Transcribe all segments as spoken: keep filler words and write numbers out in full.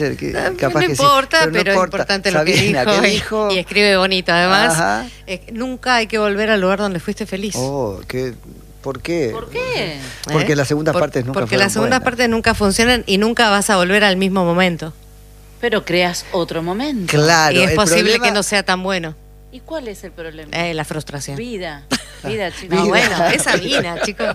Que, no, capaz no que importa, sí, pero, pero no es importa. importante lo Sabina, que dijo, ¿qué y, dijo? y escribe bonito. Además, eh, nunca hay que volver al lugar donde fuiste feliz. Oh, ¿qué? ¿Por qué? ¿Por qué? Porque ¿Eh? las segundas Por, partes nunca Porque fueron las segundas buenas. partes nunca funcionan y nunca vas a volver al mismo momento. Pero creas otro momento. Claro. Y es el posible problema... que no sea tan bueno. ¿Y cuál es el problema? Eh, la frustración. Vida. Vida, chicos. No, Vida. bueno, es Sabina, chicos.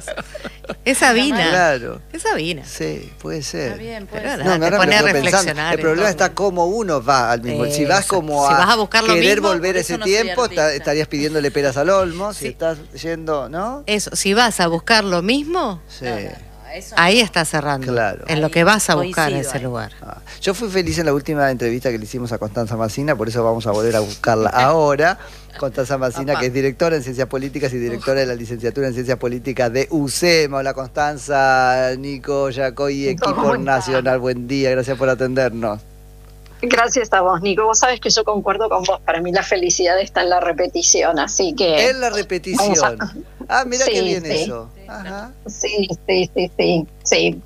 Es Sabina. Claro. Es Sabina. Sí, puede ser. Está bien, puede Pero ser. No, nada, ahora te me pone lo a estoy pensando. reflexionar. El problema entonces. está cómo uno va al mismo. Si vas Exacto. como Si a, vas a buscar lo querer mismo, volver por ese eso no soy tiempo, ta- artista. estarías pidiéndole peras al olmo. Si Sí. estás yendo, ¿no? Eso, si vas a buscar lo mismo, Sí. No, no, no, eso ahí no. estás cerrando. Claro. En lo Ahí que vas a buscar en coincido ese ahí. lugar. Ah, yo fui feliz en la última entrevista que le hicimos a Constanza Massina, por eso vamos a volver a buscarla ahora. Constanza Massina, Papá. que es directora en Ciencias Políticas y directora de la licenciatura en Ciencias Políticas de U C E M A. Hola Constanza, Nico, Jaco y equipo ¿Cómo está? nacional. Buen día, gracias por atendernos. Gracias a vos, Nico. Vos sabés que yo concuerdo con vos. Para mí la felicidad está en la repetición, así que... En la repetición. Vamos a- Ah, mira Sí, qué bien sí. eso. Ajá. Sí, sí, sí, sí, sí.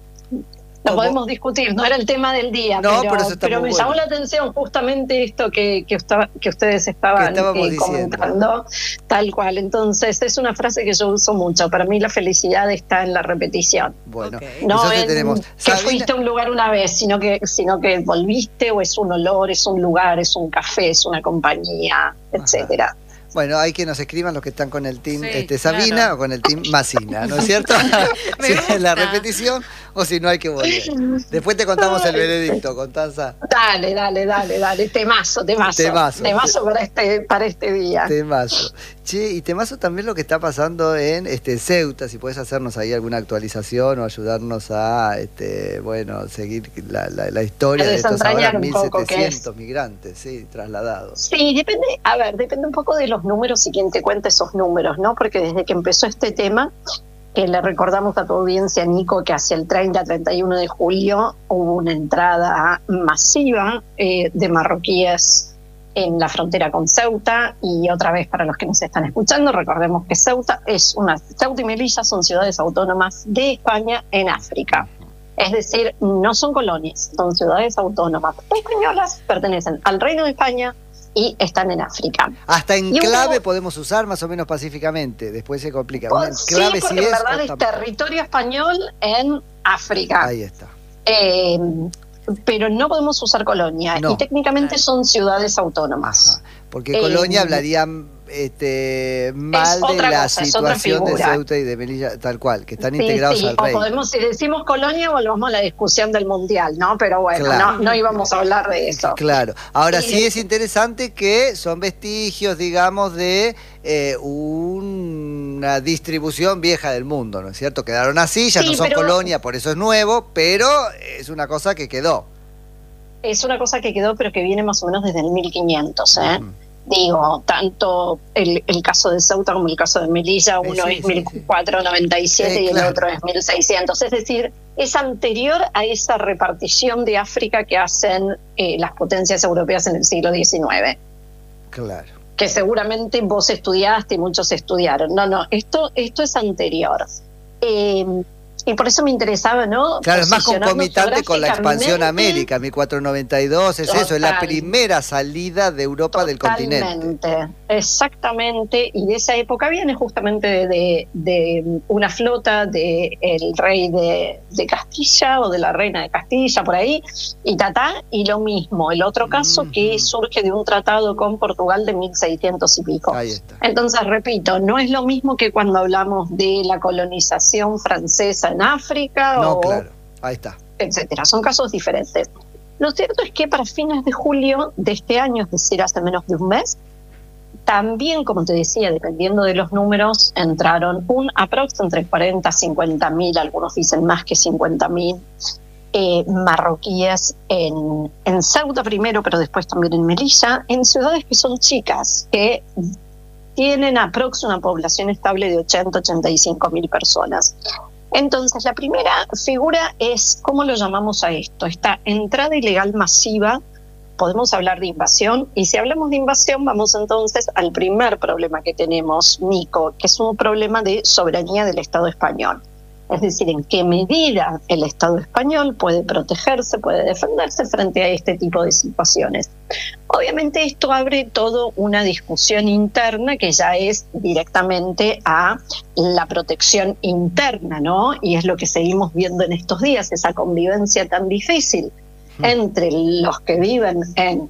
Lo ¿Cómo? podemos discutir, no era el tema del día, No, pero, pero eso está pero muy me bueno. llamó la atención justamente esto que, que, usta- que ustedes estaban Que estábamos eh, diciendo. comentando, tal cual. Entonces, es una frase que yo uso mucho. Para mí la felicidad está en la repetición. Bueno, Ok. No entonces en tenemos que Sabina- fuiste a un lugar una vez, sino que, sino que volviste, o es un olor, es un lugar, es un café, es una compañía, etcétera. Bueno, hay que nos escriban los que están con el team Sí, este, Sabina claro. o con el team Massina, ¿no es cierto? Me Si es la gusta. repetición o si no hay que volver. Después te contamos el veredicto, Constanza. Dale, dale, dale, dale, temazo, temazo. Temazo. Temazo para este, para este día. Temazo. Che, y temazo también lo que está pasando en este Ceuta, si puedes hacernos ahí alguna actualización o ayudarnos a, este, bueno, seguir la, la, la historia A de estos ahora desentrañar un mil poco qué es. setecientos migrantes, sí, trasladados. Sí, depende, a ver, depende un poco de los números y quién te cuenta esos números, ¿no? Porque desde que empezó este tema, que le recordamos a tu audiencia, Nico, que hacia el treinta, treinta y uno de julio hubo una entrada masiva eh, de marroquíes en la frontera con Ceuta. Y otra vez, para los que nos están escuchando, recordemos que Ceuta es una Ceuta y Melilla son ciudades autónomas de España en África. Es decir, no son colonias, son ciudades autónomas españolas, pertenecen al Reino de España y están en África. Hasta Y enclave hubo- podemos usar más o menos pacíficamente, después se complica. Un Pues sí, enclave porque sí en es. verdad o es tampoco. territorio español en África. Ahí está. Eh, pero no podemos usar colonia. No. Y técnicamente Claro. son ciudades autónomas. Ajá. Porque Eh, Colonia hablarían este, mal de otra la cosa, es otra situación de figura. Ceuta y de Melilla, tal cual, que están Sí, integrados sí, al o reino. podemos, si decimos colonia, volvemos a la discusión del mundial, ¿no? Pero bueno, Claro. no, no íbamos a hablar de eso. Claro. Ahora Sí. sí es interesante que son vestigios, digamos, de eh, una distribución vieja del mundo, ¿no es cierto? Quedaron así, ya Sí, no son pero- colonia, por eso es nuevo, pero es una cosa que quedó. Es una cosa que quedó, pero que viene más o menos desde el mil quinientos, ¿eh? Ujú. Digo, tanto el, el caso de Ceuta como el caso de Melilla, Eh, uno sí, es sí, mil cuatrocientos noventa y siete Eh, y el claro. otro es mil seiscientos. Es decir, es anterior a esa repartición de África que hacen eh, las potencias europeas en el siglo diecinueve, Claro. que seguramente vos estudiaste y muchos estudiaron. No, no, esto, esto es anterior. Eh, y por eso me interesaba, ¿no? Claro, es más Posicionarnos concomitante con la expansión a geográficamente. América, mil cuatrocientos noventa y dos, es eso, es la Total. primera salida de Europa del continente. Totalmente, exactamente, y de esa época viene justamente de, de- de una flota del rey de, de Castilla o de la reina de Castilla, por ahí, y tatá, y lo mismo, el otro caso que Ujú. surge de un tratado con Portugal de mil seiscientos y pico. Ahí está. Entonces, repito, no es lo mismo que cuando hablamos de la colonización francesa en África No, o claro, ahí está. etcétera. Son casos diferentes. Lo cierto es que para fines de julio de este año, es decir, hace menos de un mes, también, como te decía, dependiendo de los números, entraron un aprox entre cuarenta a cincuenta mil, algunos dicen más que cincuenta mil, eh, marroquíes en, en Ceuta primero, pero después también en Melilla, en ciudades que son chicas, que tienen aprox una población estable de ochenta a ochenta y cinco mil personas. Entonces, la primera figura es, ¿cómo lo llamamos a esto? Esta entrada ilegal masiva, podemos hablar de invasión, y si hablamos de invasión, vamos entonces al primer problema que tenemos, Nico, que es un problema de soberanía del Estado español. Es decir, en qué medida el Estado español puede protegerse, puede defenderse frente a este tipo de situaciones. Obviamente esto abre toda una discusión interna que ya es directamente a la protección interna, ¿no? Y es lo que seguimos viendo en estos días, esa convivencia tan difícil entre los que viven en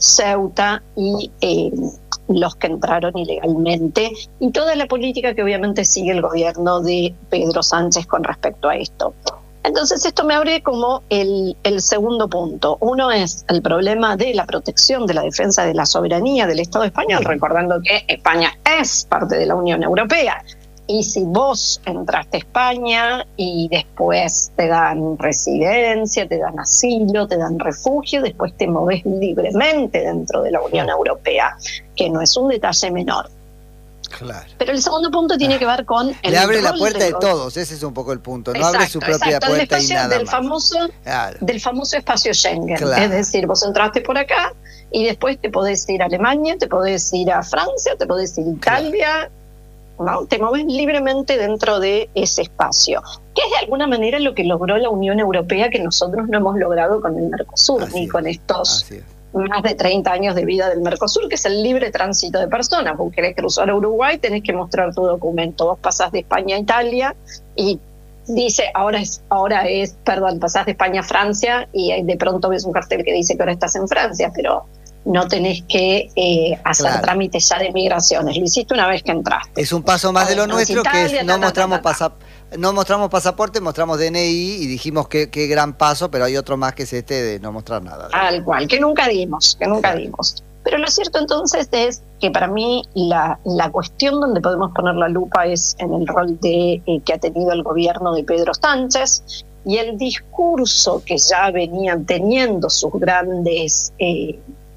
Ceuta y eh, los que entraron ilegalmente, y toda la política que obviamente sigue el gobierno de Pedro Sánchez con respecto a esto. Entonces esto me abre como el, el segundo punto. Uno es el problema de la protección, de la defensa de la soberanía del Estado español, recordando que España es parte de la Unión Europea. Y si vos entraste a España y después te dan residencia, te dan asilo, te dan refugio, después te movés libremente dentro de la Unión Europea, que no es un detalle menor. Claro. Pero el segundo punto tiene que ver con el Le abre la rol puerta del de todos, ese es un poco el punto. No exacto, abre su propia exacto, puerta el y espacio nada del más. Famoso, claro. Del famoso espacio Schengen. Claro. Es decir, vos entraste por acá y después te podés ir a Alemania, te podés ir a Francia, te podés ir a Italia. Claro. ¿No? Te mueves libremente dentro de ese espacio, que es de alguna manera lo que logró la Unión Europea, que nosotros no hemos logrado con el Mercosur, Así ni es. con estos Así es. más de treinta años de vida del Mercosur, que es el libre tránsito de personas. Vos querés cruzar a Uruguay, tenés que mostrar tu documento. Vos pasás de España a Italia y dice, ahora es, ahora es, perdón, pasás de España a Francia y de pronto ves un cartel que dice que ahora estás en Francia, pero no tenés que eh, hacer claro. trámites ya de migraciones. Lo hiciste una vez que entraste. Es un paso más de lo nuestro, Italia, que es ta, no ta, mostramos ta, ta, ta. pasa, no mostramos pasaporte, mostramos D N I y dijimos que qué gran paso, pero hay otro más que es este de no mostrar nada. Al cual, que nunca dimos, que nunca claro. dimos. Pero lo cierto entonces es que para mí la, la cuestión donde podemos poner la lupa es en el rol de eh, que ha tenido el gobierno de Pedro Sánchez y el discurso que ya venían teniendo sus grandes eh,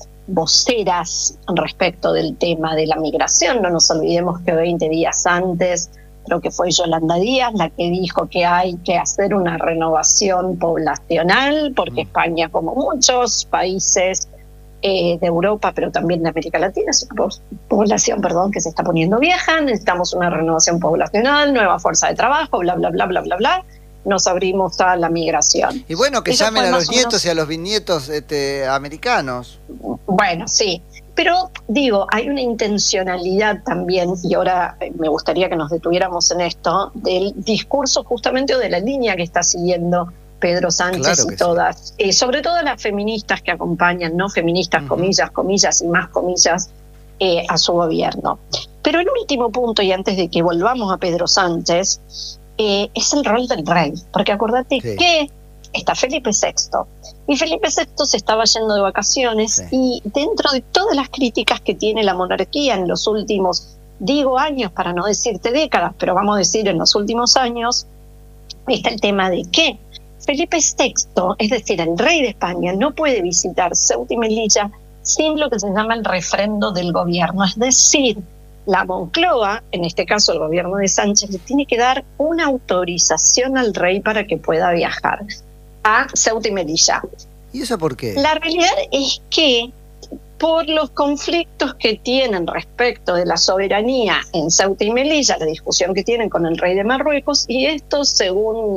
voceras respecto del tema de la migración. No nos olvidemos que veinte días antes creo que fue Yolanda Díaz la que dijo que hay que hacer una renovación poblacional porque mm. España, como muchos países eh, de Europa, pero también de América Latina, es una población, perdón, que se está poniendo vieja, necesitamos una renovación poblacional, nueva fuerza de trabajo, bla, bla, bla, bla, bla, bla. Nos abrimos a la migración. Y bueno, que Eso llamen a los nietos menos... y a los bisnietos este, americanos. Bueno, sí. Pero digo, hay una intencionalidad también, y ahora me gustaría que nos detuviéramos en esto, del discurso justamente o de la línea que está siguiendo Pedro Sánchez claro y todas, sí. eh, sobre todo las feministas que acompañan, ¿no? Feministas, uh-huh. comillas, comillas y más comillas, eh, a su gobierno. Pero el último punto, y antes de que volvamos a Pedro Sánchez, Eh, es el rol del rey, porque acordate sí. que está Felipe sexto y Felipe sexto se estaba yendo de vacaciones sí. y dentro de todas las críticas que tiene la monarquía en los últimos, digo años para no decirte décadas, pero vamos a decir en los últimos años, está el tema de que Felipe sexto, es decir, el rey de España, no puede visitar Ceuta y Melilla sin lo que se llama el refrendo del gobierno, es decir, la Moncloa, en este caso el gobierno de Sánchez, le tiene que dar una autorización al rey para que pueda viajar a Ceuta y Melilla. ¿Y eso por qué? La realidad es que por los conflictos que tienen respecto de la soberanía en Ceuta y Melilla, la discusión que tienen con el rey de Marruecos, y esto según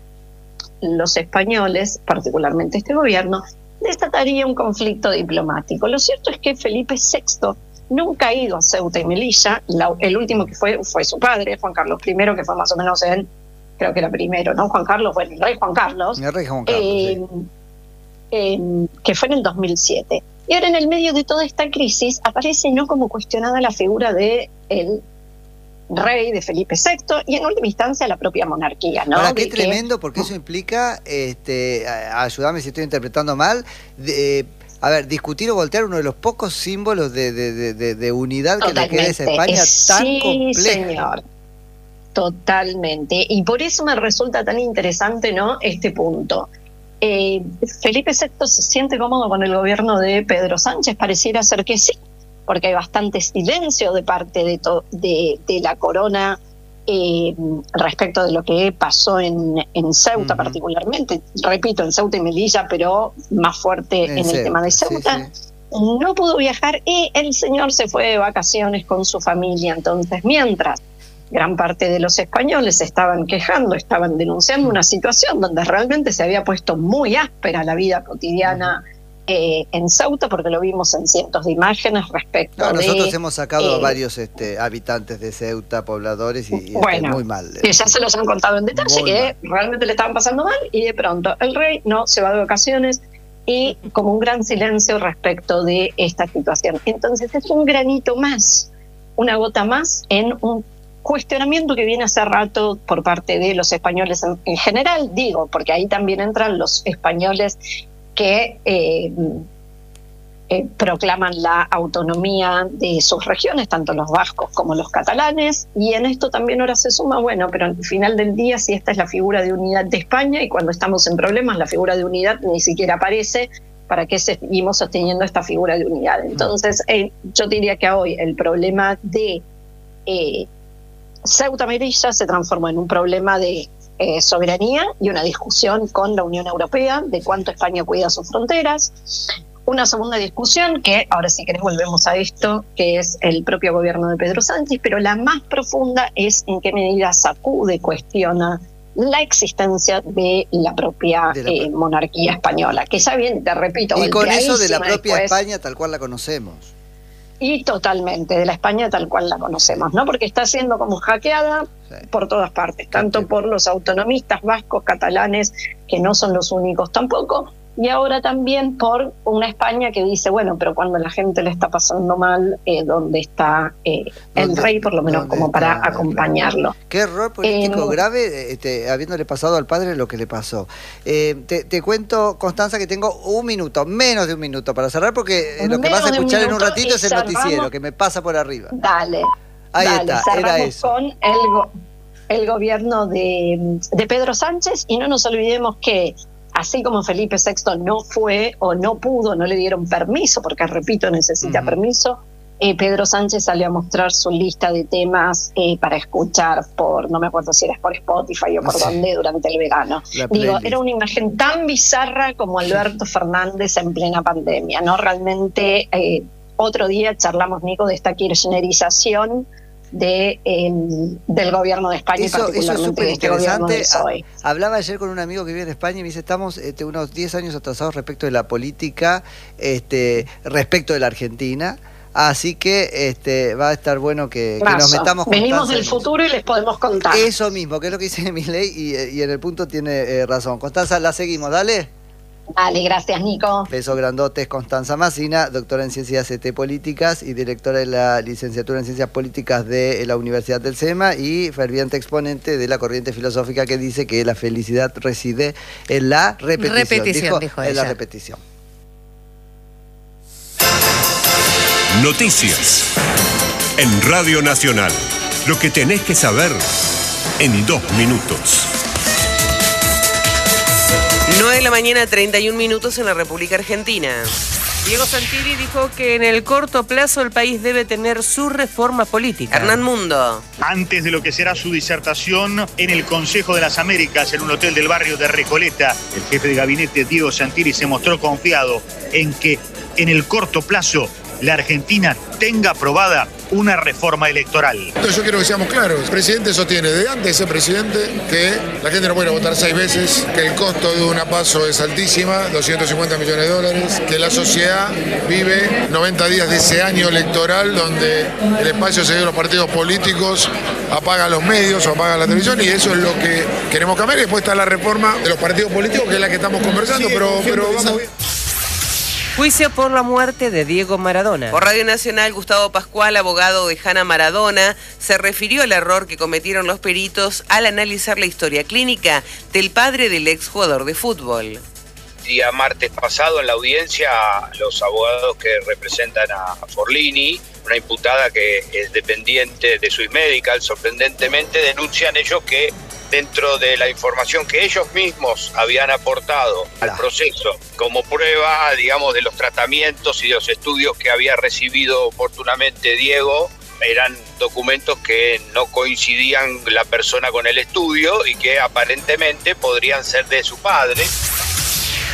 los españoles, particularmente este gobierno, desataría un conflicto diplomático. Lo cierto es que Felipe sexto nunca ha ido a Ceuta y Melilla. La, el último que fue fue su padre, Juan Carlos primero, que fue más o menos en, creo que era primero, ¿no? Juan Carlos, bueno, el rey Juan Carlos. El rey Juan Carlos, eh, sí. eh, que fue en el dos mil siete. Y ahora en el medio de toda esta crisis aparece no como cuestionada la figura de el rey, de Felipe sexto, y en última instancia la propia monarquía, ¿no? Ahora, qué de tremendo, que, porque eso implica, este, ayúdame si estoy interpretando mal, de, a ver, discutir o voltear uno de los pocos símbolos de, de, de, de unidad que le queda a esa España es, tan sí, compleja. Señor. Totalmente. Y por eso me resulta tan interesante, ¿no?, este punto. Eh, Felipe sexto se siente cómodo con el gobierno de Pedro Sánchez, pareciera ser que sí, porque hay bastante silencio de parte de, to, de, de la corona eh, respecto de lo que pasó en, en Ceuta, uh-huh. particularmente, repito, en Ceuta y Melilla, pero más fuerte en, en el tema de Ceuta. Sí, sí. No pudo viajar y el señor se fue de vacaciones con su familia. Entonces, mientras gran parte de los españoles estaban quejando, estaban denunciando una situación donde realmente se había puesto muy áspera la vida cotidiana eh, en Ceuta, porque lo vimos en cientos de imágenes respecto no, de... Nosotros hemos sacado eh, a varios este, habitantes de Ceuta, pobladores, y, y bueno, este, muy mal. Que ya se los han contado en detalle, que mal. realmente le estaban pasando mal, y de pronto el rey no se va de vacaciones, y como un gran silencio respecto de esta situación. Entonces es un granito más, una gota más en un cuestionamiento que viene hace rato por parte de los españoles en, en general, digo, porque ahí también entran los españoles que eh, eh, proclaman la autonomía de sus regiones, tanto los vascos como los catalanes, y en esto también ahora se suma, bueno, pero al final del día, si esta es la figura de unidad de España, y cuando estamos en problemas la figura de unidad ni siquiera aparece, ¿para qué seguimos sosteniendo esta figura de unidad? Entonces, eh, yo diría que hoy el problema de eh, Ceuta Melilla se transformó en un problema de eh, soberanía y una discusión con la Unión Europea de cuánto España cuida sus fronteras. Una segunda discusión, que ahora si querés volvemos a esto, que es el propio gobierno de Pedro Sánchez, pero la más profunda es en qué medida sacude, cuestiona la existencia de la propia de la eh, monarquía española, que ya bien, te repito, y con eso de la propia después, España tal cual la conocemos. Y totalmente, de la España tal cual la conocemos, ¿no? Porque está siendo como hackeada sí. por todas partes, tanto por los autonomistas vascos, catalanes, que no son los únicos tampoco, y ahora también por una España que dice, bueno, pero cuando la gente le está pasando mal, eh, ¿dónde está eh, el rey, por lo menos como para acompañarlo? Qué error político eh, grave, este, habiéndole pasado al padre lo que le pasó. Eh, te, te cuento, Constanza, que tengo un minuto, menos de un minuto para cerrar, porque lo que vas a escuchar un en un ratito es el cerramos, noticiero, que me pasa por arriba. Dale, Ahí dale, está, era eso. Con el, go el gobierno de, de Pedro Sánchez, y no nos olvidemos que así como Felipe sexto no fue o no pudo, no le dieron permiso, porque repito, necesita uh-huh. permiso, eh, Pedro Sánchez salió a mostrar su lista de temas eh, para escuchar por, no me acuerdo si era por Spotify o por sí. dónde, durante el verano. Digo, era una imagen tan bizarra como Alberto sí. Fernández en plena pandemia, ¿no? Realmente, eh, otro día charlamos, Nico, de esta kirchnerización de, el, del gobierno de España, eso, y particularmente de este gobierno de P S O E. Hablaba ayer con un amigo que vive en España y me dice, estamos este, unos diez años atrasados respecto de la política, este, respecto de la Argentina, así que este, va a estar bueno que, que nos metamos con Venimos del futuro y les podemos contar. Eso mismo, que es lo que dice Milei, y, y en el punto tiene eh, razón. Constanza, la seguimos, dale. Dale, gracias, Nico. Besos grandotes. Constanza Massina, doctora en Ciencias este, Políticas y directora de la licenciatura en Ciencias Políticas de la Universidad del SEMA, y ferviente exponente de la corriente filosófica que dice que la felicidad reside en la repetición. Repetición, dijo, dijo en ella. la repetición. Noticias en Radio Nacional. Lo que tenés que saber en dos minutos. nueve de la mañana, treinta y un minutos en la República Argentina. Diego Santilli dijo que en el corto plazo el país debe tener su reforma política. Hernán Mundo. Antes de lo que será su disertación en el Consejo de las Américas, en un hotel del barrio de Recoleta, el jefe de gabinete Diego Santilli se mostró confiado en que en el corto plazo la Argentina tenga aprobada una reforma electoral. Entonces yo quiero que seamos claros. El presidente sostiene, de antes de ser presidente, que la gente no puede votar seis veces, que el costo de una paso es altísima, doscientos cincuenta millones de dólares, que la sociedad vive noventa días de ese año electoral donde el espacio se dio a los partidos políticos, apagan los medios o apagan la televisión, y eso es lo que queremos cambiar. Y después está la reforma de los partidos políticos, que es la que estamos conversando, sí, pero, pero vamos bien. Juicio por la muerte de Diego Maradona. Por Radio Nacional, Gustavo Pascual, abogado de Hanna Maradona, se refirió al error que cometieron los peritos al analizar la historia clínica del padre del exjugador de fútbol. Día martes pasado en la audiencia, los abogados que representan a Forlini, una imputada que es dependiente de Swiss Medical, sorprendentemente denuncian ellos que dentro de la información que ellos mismos habían aportado al proceso como prueba, digamos, de los tratamientos y de los estudios que había recibido oportunamente Diego, eran documentos que no coincidían la persona con el estudio y que aparentemente podrían ser de su padre.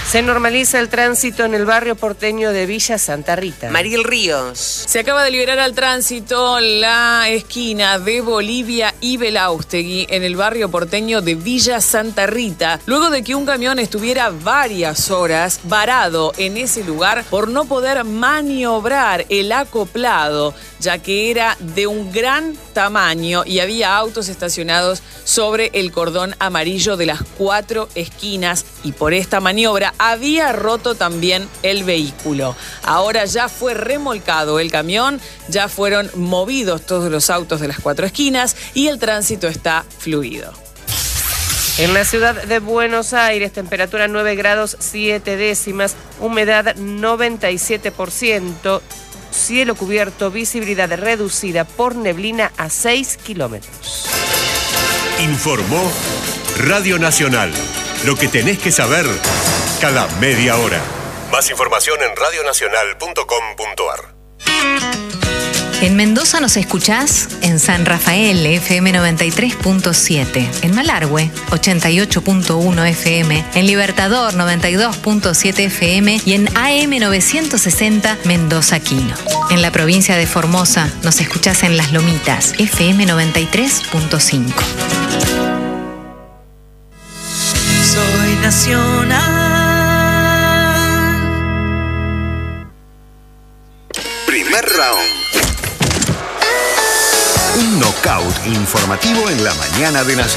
Se normaliza el tránsito en el barrio porteño de Villa Santa Rita. Mariel Ríos. Se acaba de liberar al tránsito la esquina de Bolivia y Belaustegui en el barrio porteño de Villa Santa Rita, luego de que un camión estuviera varias horas varado en ese lugar por no poder maniobrar el acoplado, ya que era de un gran tamaño y había autos estacionados sobre el cordón amarillo de las cuatro esquinas, y por esta maniobra había roto también el vehículo. Ahora ya fue remolcado el camión, ya fueron movidos todos los autos de las cuatro esquinas y el tránsito está fluido. En la ciudad de Buenos Aires, temperatura nueve grados siete décimas, humedad noventa y siete por ciento, cielo cubierto, visibilidad reducida por neblina a seis kilómetros. Informó Radio Nacional. Lo que tenés que saber cada media hora. Más información en radionacional punto com punto ar. En Mendoza nos escuchás en San Rafael, F M noventa y tres punto siete, en Malargüe, ochenta y ocho punto uno F M, en Libertador, noventa y dos punto siete F M y en A M novecientos sesenta Mendoza Quino. En la provincia de Formosa nos escuchás en Las Lomitas, F M noventa y tres punto cinco. Soy nacional. Primer round. Un knockout informativo en la mañana de Nacional.